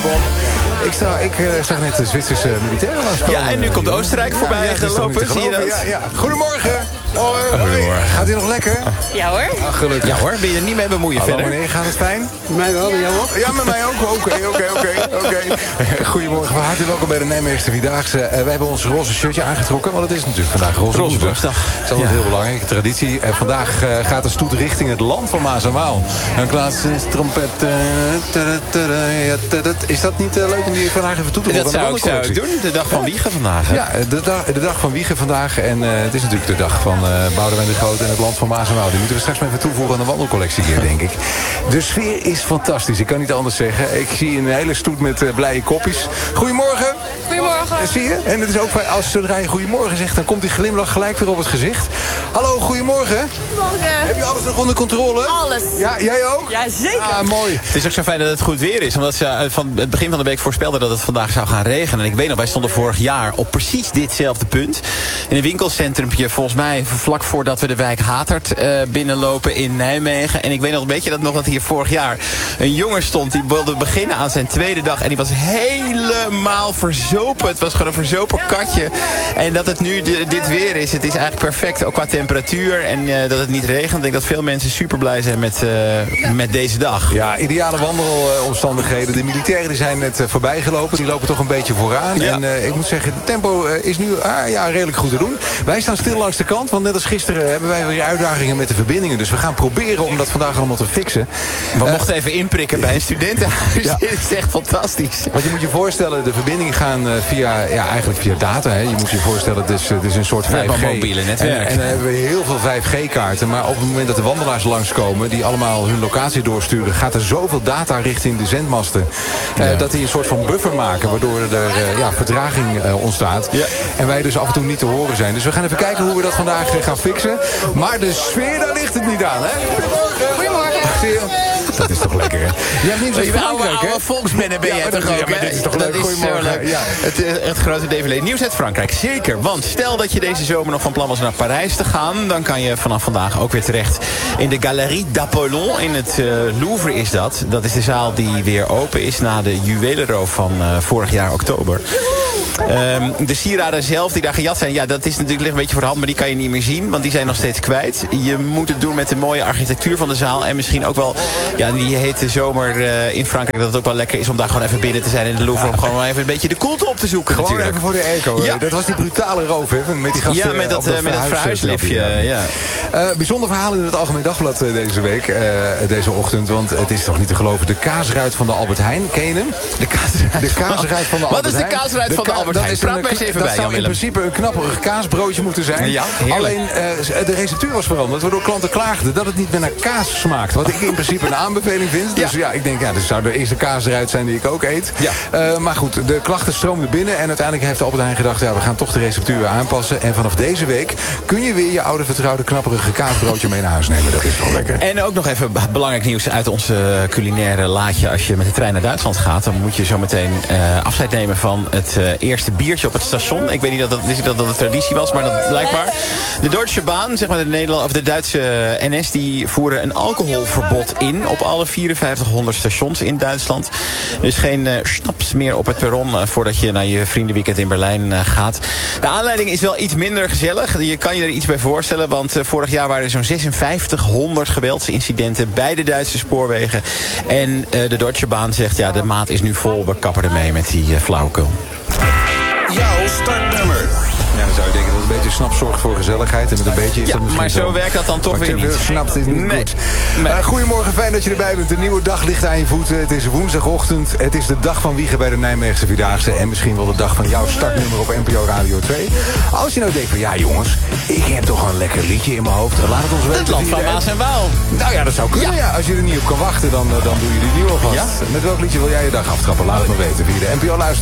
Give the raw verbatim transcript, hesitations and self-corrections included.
Bob. Ik, sta, ik uh, zag net de Zwitserse militairen langskomen. Ja, en nu komt Oostenrijk voorbij ja, ja, gelopen, zie je dat? Ja, ja. Goedemorgen. Hoi, hoi. Gaat u nog lekker? Ja hoor. Ah, gelukkig. Ja hoor, ben je er niet mee bemoeien Hallo, verder? meneer, gaat het fijn? Mij wel, en jou ook? Ja, met mij ook. Oké, oké, oké, oké. Goedemorgen, van harte welkom bij de Nijmeegse Vierdaagse. Uh, wij hebben ons roze shirtje aangetrokken, want het is natuurlijk vandaag roze woensdag. Dat is altijd ja. heel belangrijk, traditie. Uh, vandaag uh, gaat de stoet richting het land van Maas en Waal. En Klaas is trompet. Uh, tada, tada, ja, tada. Is dat niet uh, leuk om die vandaag even toe te horen? Dat zou ik, zou ik doen, de dag van Wiegen vandaag. Hè? Ja, de dag, de dag van Wiegen vandaag. En uh, het is natuurlijk de dag van uh, Boudewijn de Groot en het land van Maas en Waal. Die moeten we straks maar even toevoegen aan de wandelcollectie hier, denk ik. De sfeer is fantastisch, ik kan niet anders zeggen. Ik zie een hele stoet met uh, blije kopjes. Goedemorgen. Goedemorgen. Uh, zie je? En het is ook fijn, als zodra je goedemorgen zegt, dan komt die glimlach gelijk weer op het gezicht. Hallo, goedemorgen. Goedemorgen. Heb je alles nog onder controle? Alles. Ja, jij ook? Ja, zeker. Ah, mooi. Het is ook zo fijn dat het goed weer is. Omdat ze van het begin van de week voorspelden dat het vandaag zou gaan regenen. En ik weet nog, wij stonden vorig jaar op precies ditzelfde punt. In een winkelcentrumpje, volgens mij vlak voordat we de wijk Hatert uh, binnenlopen in Nijmegen. En ik weet nog, weet je dat nog dat hier vorig jaar een jongen stond. Die wilde beginnen aan zijn tweede dag. En die was helemaal verzopen. Het was gewoon een verzopen katje. En dat het nu de, dit weer is, het is eigenlijk perfect. Ook qua temperatuur en uh, dat het niet regent. Ik denk dat veel mensen super blij zijn met, uh, met deze dag. Ja, ideale wandelomstandigheden. De militairen die zijn net uh, voorbij gelopen. Die lopen toch een beetje vooraan. Ja. En uh, ik moet zeggen, het tempo uh, is nu ah, ja, redelijk goed te doen. Wij staan stil langs de kant. Want net als gisteren hebben wij weer uitdagingen met de verbindingen. Dus we gaan proberen om dat vandaag allemaal te fixen. We Uh, mochten even inprikken bij een studentenhuis. Ja. Dit is echt fantastisch. Want je moet je voorstellen, de verbindingen gaan uh, via, ja, eigenlijk via data. Hè. Je moet je voorstellen, het is, het is een soort vijf G. Ja, mobiele netwerk. En, en dan hebben we heel veel vijf G kaarten. Maar op het moment dat de wandelaars langskomen, die allemaal hun locatie doorsturen, gaat er zoveel data richting de zendmasten. Uh, Ja. Dat die een soort van buffer maken, waardoor er uh, ja, vertraging uh, ontstaat. Ja. En wij dus af en toe niet te horen zijn. Dus we gaan even kijken hoe we dat vandaag uh, gaan fixen. Maar de sfeer, daar ligt het niet aan, hè? Goedemorgen. Goedemorgen. Zie je? Dat is toch lekker, hè? Je hebt nieuws uit Je bent oude, Frankrijk, hè? oude volksmannen ben Ja, je maar toch dat- ook, ja, maar hè? dit is toch Dat leuk? is zo Goedemorgen. leuk. Ja. Het, eh, het grote D V D nieuws uit Frankrijk. Zeker, want stel dat je deze zomer nog van plan was naar Parijs te gaan, dan kan je vanaf vandaag ook weer terecht in de Galerie d'Apollon. In het uh, Louvre is dat. Dat is de zaal die weer open is na de juwelenroof van uh, vorig jaar oktober. Um, de sieraden zelf die daar gejat zijn, ja, dat is natuurlijk ligt een beetje voor de hand, maar die kan je niet meer zien, want die zijn nog steeds kwijt. Je moet het doen met de mooie architectuur van de zaal en misschien ook wel, ja, die hete zomer uh, in Frankrijk, dat het ook wel lekker is om daar gewoon even binnen te zijn in de Louvre, om gewoon even een beetje de koelte op te zoeken. Gewoon natuurlijk. even voor de airco. Ja. Dat was die brutale roof, hè? Met die gasten Ja, met dat, op dat uh, met dat verhuisliftje. Ja. Ja. Uh, bijzonder verhaal in het Algemeen Dagblad uh, deze week, uh, deze ochtend. Want het is toch niet te geloven. De kaasruit van de Albert Heijn. Ken je hem? De kaasruit, de kaasruit van de Wat Albert is de Heijn. kaasruit van de ka- Albert dat Heijn? is een- Praat mij eens even dat bij, zou in Jan-Willem. principe een knapperig kaasbroodje moeten zijn. Ja, heerlijk. Alleen uh, de receptuur was veranderd. Waardoor klanten klaagden dat het niet meer naar kaas smaakt. Wat ik in principe een aanbeveling vind. Dus ja, Ja. ik denk, ja, dat zou de eerste kaasruit zijn die ik ook eet. Ja. Uh, maar goed, de klachten stroomden binnen. En uiteindelijk heeft de Albert Heijn gedacht, ja, we gaan toch de receptuur aanpassen. En vanaf deze week kun je weer je oude vertrouwde knapperige kaasbroodje mee naar huis nemen. Dat is toch lekker. En ook nog even belangrijk nieuws uit onze culinaire laadje. Als je met de trein naar Duitsland gaat, dan moet je zo meteen uh, afscheid nemen van het uh, eerste biertje op het station. Ik weet niet dat dat, wist niet dat, dat een traditie was, maar dat blijkbaar. De Deutsche Bahn, zeg maar de, Nederland, of de Duitse N S, die voeren een alcoholverbod in op alle vierenvijftighonderd stations in Duitsland. Dus geen uh, schnaps meer op het perron uh, voordat je naar je vriendenweekend in Berlijn uh, gaat. De aanleiding is wel iets minder gezellig. Je kan je er iets bij voorstellen, want uh, vorig jaar waren er zo'n zesenvijftighonderd geweldsincidenten bij de Duitse spoorwegen. En uh, de Deutsche Bahn zegt, ja, de maat is nu vol, we kappen ermee met die uh, flauwekul. Jouw startnummer. Ja, dan zou je denken dat een beetje snaps zorgt voor gezelligheid. En met een beetje is Ja, dat misschien maar zo werkt dat dan toch maar weer te veel niet. snapt is niet Nee. goed. Nee. Uh, goedemorgen, fijn dat je erbij bent. De nieuwe dag ligt aan je voeten. Het is woensdagochtend. Het is de dag van Wiegen bij de Nijmeegse Vierdaagse. En misschien wel de dag van jouw startnummer op N P O Radio twee. Als je nou denkt van, ja jongens, ik heb toch een lekker liedje in mijn hoofd. Laat het ons weten. Het land van via de Maas app. en Waal. Nou ja, dat zou kunnen. Ja. Als je er niet op kan wachten, dan, uh, dan doe je die nu alvast. Ja? Met welk liedje wil jij je dag aftrappen? Laat het me weten via de N P O Luister.